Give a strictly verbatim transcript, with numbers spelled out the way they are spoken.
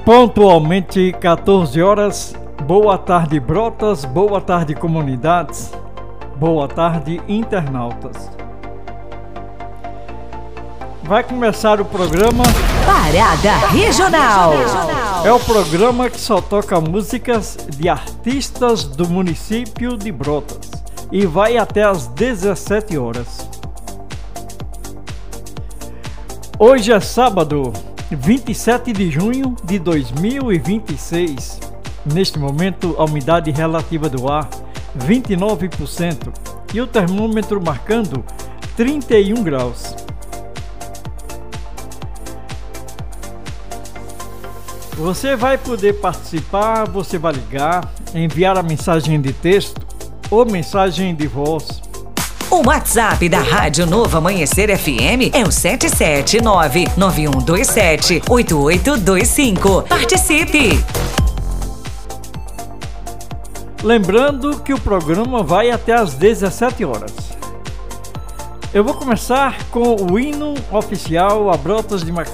Pontualmente quatorze horas, boa tarde Brotas, boa tarde comunidades, boa tarde internautas. Vai começar o programa Parada Regional. É o programa que só toca músicas de artistas do município de Brotas e vai até às dezessete horas. Hoje é sábado, vinte e sete de junho de dois mil e vinte e seis. Neste momento, a umidade relativa do ar vinte e nove por cento e o termômetro marcando trinta e um graus. Você vai poder participar, você vai ligar, enviar a mensagem de texto ou mensagem de voz. O WhatsApp da Rádio Novo Amanhecer F M é o sete sete nove nove um dois sete oito oito dois cinco. Participe! Lembrando que o programa vai até às dezessete horas. Eu vou começar com o hino oficial a Brotas de Macaé.